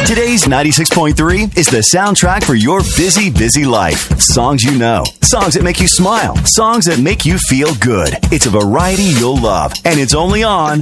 Today's 96.3 is the soundtrack for your busy, busy life. Songs you know, songs that make you smile, songs that make you feel good. It's a variety you'll love, and it's only on